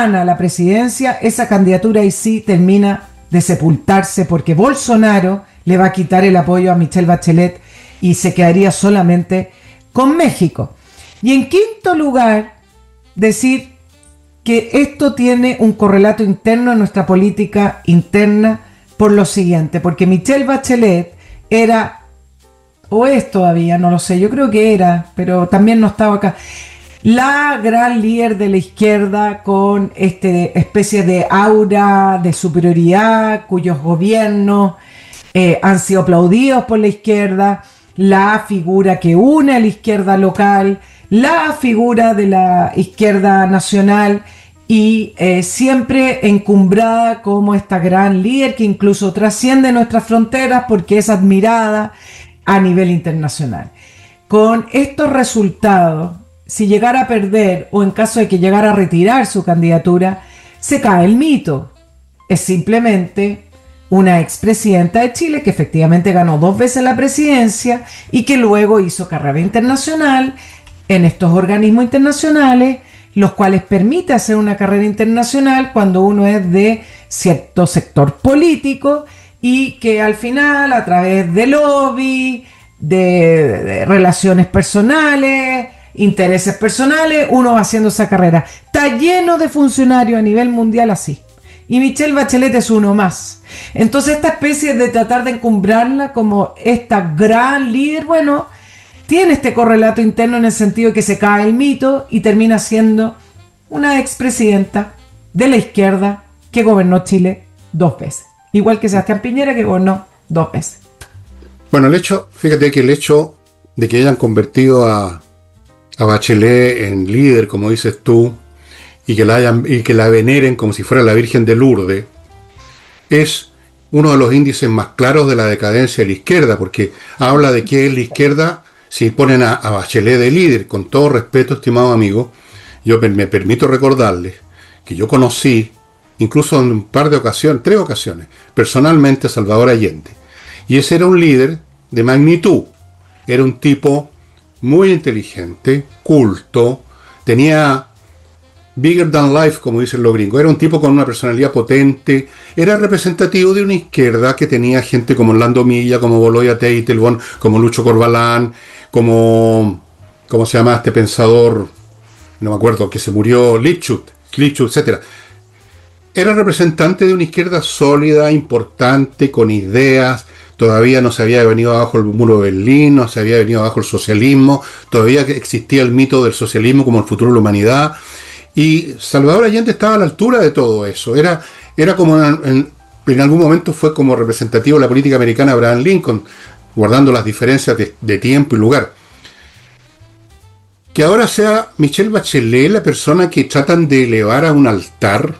gana la presidencia, esa candidatura ahí sí termina de sepultarse porque Bolsonaro le va a quitar el apoyo a Michelle Bachelet y se quedaría solamente con México. Y en quinto lugar, decir que esto tiene un correlato interno en nuestra política interna por lo siguiente, porque Michelle Bachelet era, o es todavía, no lo sé, yo creo que era, pero también no estaba acá, la gran líder de la izquierda con especie de aura de superioridad, cuyos gobiernos han sido aplaudidos por la izquierda, la figura que une a la izquierda local, la figura de la izquierda nacional y siempre encumbrada como esta gran líder que incluso trasciende nuestras fronteras porque es admirada a nivel internacional. Con estos resultados, si llegara a perder o en caso de que llegara a retirar su candidatura, se cae el mito. Es simplemente una expresidenta de Chile que efectivamente ganó 2 veces la presidencia y que luego hizo carrera internacional en estos organismos internacionales, los cuales permite hacer una carrera internacional cuando uno es de cierto sector político y que al final a través de lobby, de relaciones personales, intereses personales, uno va haciendo esa carrera. Está lleno de funcionarios a nivel mundial así. Y Michelle Bachelet es uno más. Entonces esta especie de tratar de encumbrarla como esta gran líder, bueno, tiene este correlato interno en el sentido de que se cae el mito y termina siendo una expresidenta de la izquierda que gobernó Chile 2 veces. Igual que Sebastián Piñera, que gobernó 2 veces. Bueno, fíjate que el hecho de que hayan convertido a Bachelet en líder, como dices tú, y que la veneren como si fuera la Virgen de Lourdes, es uno de los índices más claros de la decadencia de la izquierda, porque habla de que es la izquierda. Si ponen a Bachelet de líder, con todo respeto, estimado amigo, yo me permito recordarles que yo conocí, incluso en un par de ocasiones, 3 ocasiones, personalmente a Salvador Allende. Y ese era un líder de magnitud. Era un tipo muy inteligente, culto, tenía bigger than life, como dicen los gringos. Era un tipo con una personalidad potente, era representativo de una izquierda que tenía gente como Orlando Milla, como Boloya Teitelbaum, como Lucho Corbalán, como, ¿cómo se llama este pensador? No me acuerdo, que se murió, Lipschutz, etc. Era representante de una izquierda sólida, importante, con ideas. Todavía no se había venido abajo el muro de Berlín, no se había venido abajo el socialismo, todavía existía el mito del socialismo como el futuro de la humanidad. Y Salvador Allende estaba a la altura de todo eso. Era como en algún momento fue como representativo de la política americana Abraham Lincoln, guardando las diferencias de tiempo y lugar. Que ahora sea Michelle Bachelet la persona que tratan de elevar a un altar,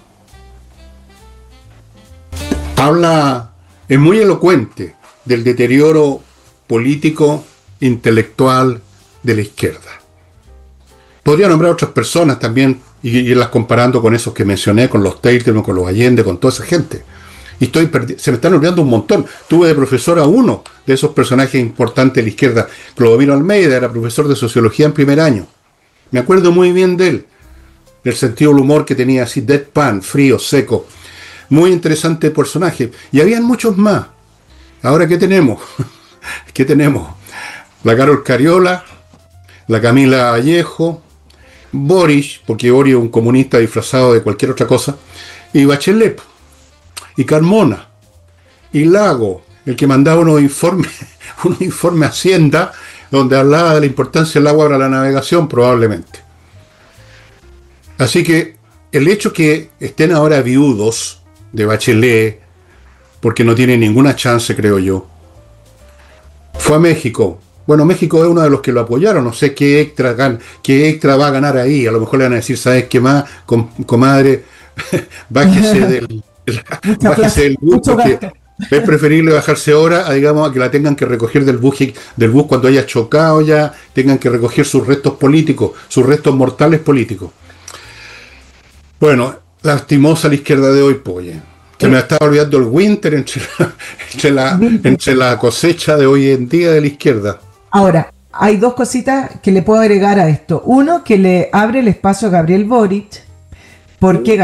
es muy elocuente del deterioro político, intelectual de la izquierda. Podría nombrar otras personas también y irlas comparando con esos que mencioné, con los Teitelbaum, con los Allende, con toda esa gente. Y se me están olvidando un montón. Tuve de profesor a uno de esos personajes importantes de la izquierda. Clodomiro Almeida era profesor de sociología en primer año. Me acuerdo muy bien de él, del sentido del humor que tenía, así deadpan, frío, seco. Muy interesante personaje. Y habían muchos más. Ahora, ¿qué tenemos? ¿Qué tenemos? La Carol Cariola, la Camila Vallejo, Boris, porque Boris es un comunista disfrazado de cualquier otra cosa, y Bachelet, y Carmona, y Lago, el que mandaba unos informes a Hacienda, donde hablaba de la importancia del agua para la navegación, probablemente. Así que el hecho que estén ahora viudos de Bachelet, porque no tienen ninguna chance, creo yo, fue a México. Bueno, México es uno de los que lo apoyaron, no sé qué extra va a ganar ahí. A lo mejor le van a decir, ¿sabes qué más, comadre? Bájese del bus, porque es preferible bajarse ahora a que la tengan que recoger del bus cuando haya chocado ya, tengan que recoger sus restos políticos, sus restos mortales políticos. Bueno, lastimosa la izquierda de hoy, pues. Se me estaba olvidando el winter entre la cosecha de hoy en día de la izquierda. Ahora, hay 2 cositas que le puedo agregar a esto. Uno, que le abre el espacio a Gabriel Boric, porque